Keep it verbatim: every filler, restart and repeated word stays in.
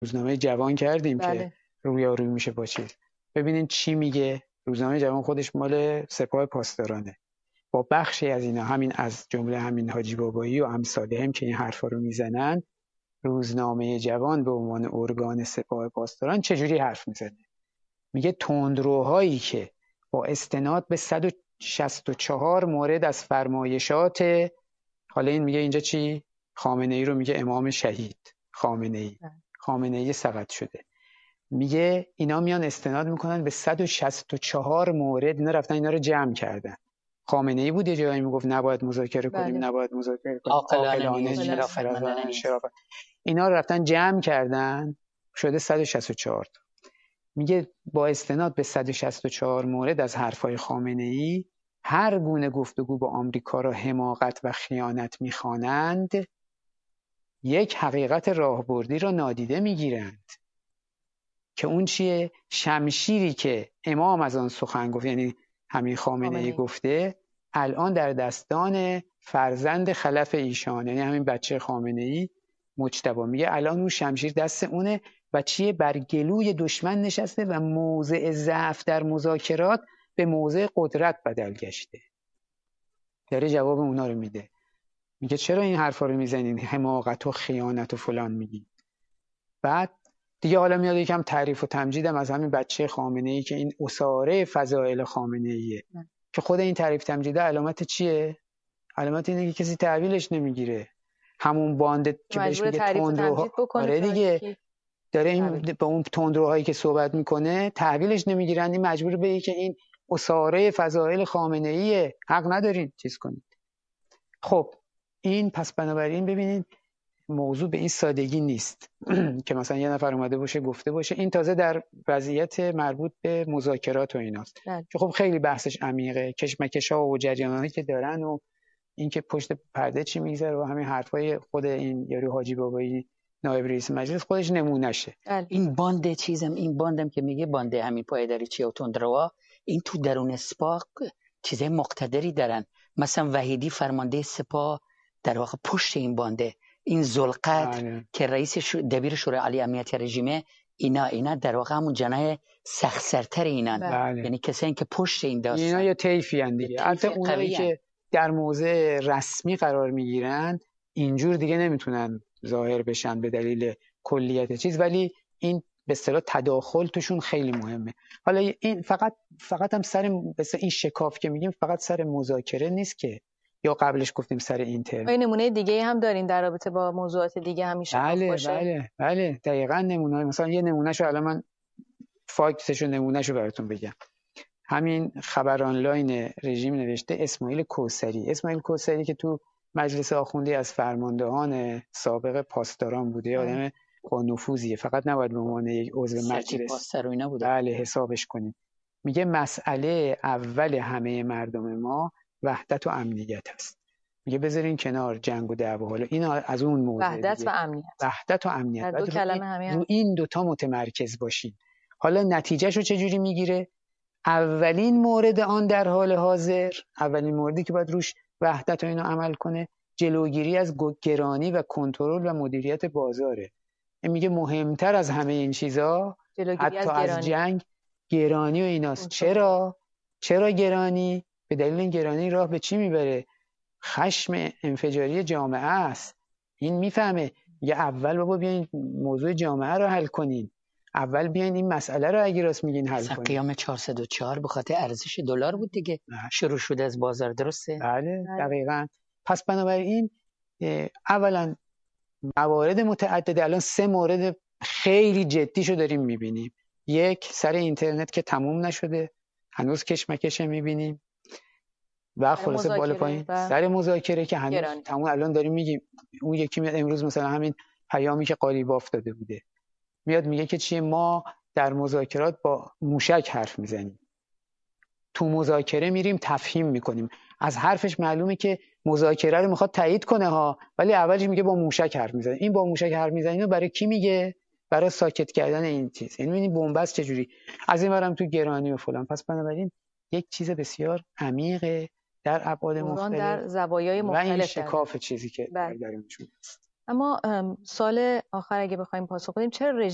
روزنامه جوان کردیم بله. که رویارویی میشه با چیز. ببینین چی میگه روزنامه جوان، خودش مال سپاه پاسدارانه، با بخشی از اینا، همین از جمله همین حاجی بابایی و امثاله هم که این حرفا رو میزنن، روزنامه جوان به عنوان ارگان سپاه پاسداران چجوری حرف میزنه؟ میگه تندروهایی که با استناد به صد و شصت و چهار مورد از فرمایشات، حالا این میگه اینجا چی؟ خامنه ای رو میگه امام شهید خامنه ای، خامنه ای سقط شده، میگه اینا میان استناد میکنن به صد و شصت و چهار مورد، اینا رفتن اینا رو جمع کردن. خامنه ای بود یه جایی میگفت نباید مذاکره کنیم، بله. نباید مذاکره کنیم، عاقلانه عاقلانه نیست، نیست، شرافتمندانه نیست. شرافت. اینا رو رفتن جمع کردن شده صد و شصت و چهار تا. میگه با استناد به صد و شصت و چهار مورد از حرفای خامنه ای، هر گونه گفتگو با آمریکا را حماقت و خیانت میخوانند، یک حقیقت راهبردی را نادیده میگیرند که اون چیه؟ شمشیری که امام از آن سخن گفت، یعنی همین خامنه ای گفته، الان در دستان فرزند خلف ایشان، یعنی همین بچه خامنه ای مجتبی. میگه الان اون شمشیر دست اونه و چیه؟ بر گلوی دشمن نشسته و موضع ضعف در مذاکرات به موضع قدرت بدل گشته. داره جواب اونا رو میده. میگه چرا این حرفا رو میزنین؟ حماقت و خیانت و فلان میگی. بعد دیگه حالا میاد یکم تعریف و تمجیدم از همین بچه خامنه ای که این اساره فضائل خامنه ایه، که خود این تعریف تمجیده علامت چیه؟ علامت اینه که کسی تحویلش نمیگیره. همون باند که بهش میگه تندروها، آره دیگه، داره این به اون تندروهایی که صحبت میکنه تحویلش نمیگیرن، این مجبور به که این اساره فضائل خامنه ایه، حق ندارین چیز کنید. خب این پس بنابراین ببینید موضوع به این سادگی نیست که مثلا یه نفر اومده باشه گفته باشه. این تازه در وضعیت مربوط به مذاکرات و ایناست که خب خیلی بحثش عمیقه، کشمکش‌ها و جریانایی که دارن و اینکه پشت پرده چی میگذره و همین حرفای خود این یارو حاجی بابایی نایب رئیس مجلس خودش نمونهشه. این باند چیزم این باندم که میگه باند همین پایداری چی و تندروا، این تو درون سپاه چیزای مقتدری دارن. مثلا وحیدی فرمانده سپاه در واقع پشت این بانده، این ذوالقرنین که رئیس شو دبیر شورای عالی امنیت رژیمه، اینا اینا در واقع همون جناح سخت سرتر اینان. بله. یعنی کسایی که پشت این داستان اینا یه طیفی ان دیگه. البته اونایی که در موضع رسمی قرار میگیرن اینجور دیگه نمیتونن ظاهر بشن به دلیل کلیت چیز، ولی این به اصطلاح تداخل توشون خیلی مهمه. حالا این فقط فقط هم سر مثلا این شکاف که میگیم فقط سر مذاکره نیست که، یا قبلش گفتیم سر اینترنت. این نمونه دیگه هم دارین در رابطه با موضوعات دیگه هم شکاف بله، باشه. بله بله دقیقاً نمونه. مثلا یه نمونهشو الان من فاکتشو نمونهشو براتون بگم. همین خبر آنلاین رژیم نوشته اسماعیل کوثری. اسماعیل کوثری که تو مجلس آخوندی از فرماندهان سابق پاسداران بوده، آدم با نفوذیه، فقط نباید به عنوان یک عضو مجلس بله حسابش کنیم. میگه مسئله اول همه مردم ما وحدت و امنیت است. میگه بذارین کنار جنگ و دعوا، حالا این از اون موضوع وحدت دیگه. و امنیت وحدت و امنیت دو کلمه همین رو این دوتا متمرکز باشین. حالا نتیجهشو چجوری میگیره؟ اولین مورد آن در حال حاضر، اولین موردی که باید روش وحدت و اینو عمل کنه، جلوگیری از گرانی و کنترل و مدیریت بازاره. این میگه مهمتر از همه این چیزا، حتی از, از جنگ، گرانی و ایناست. چرا؟ چرا گرانی؟ به دلیل این گرانی راه به چی میبره؟ خشم انفجاری جامعه است. این میفهمه. میگه اول بابا بیاین موضوع جامعه رو حل کنین، اول بیاین این مسئله رو اگه راست میگین حل کنین. قیام چهارصد و چهار به خاطر ارزش دلار بود دیگه، شروع شده از بازار، درسته؟ بله دقیقاً. پس بنابراین اولا موارد متعدده، الان سه مورد خیلی جدیشو داریم میبینیم. یک، سر اینترنت که تموم نشده، هنوز کشمکش میبینیم و خلاصه بالا پایین. سر مذاکره که هنوز گرانی. تموم الان داریم میگیم. اون یکی میاد امروز مثلا همین پیامی که قالیباف داده بوده میاد میگه که چیه، ما در مذاکرات با موشک حرف میزنیم، تو مذاکره میریم تفهیم میکنیم. از حرفش معلومه که مذاکره رو میخواد تایید کنه ها، ولی اولش میگه با موشک حرف میزنه. این با موشک حرف میزنه برای کی میگه؟ برای ساکت کردن این چیز. یعنی ببینید بنبست چجوری از این ورم تو گرانی و فلان. پس بنابراین یک چیز بسیار عمیقه در ابعاد مختلف، در زوایای مختلف، و این شکاف چیزی که بله. درونشون است. اما سال آخر اگه بخوایم پاسخ بدیم، چرا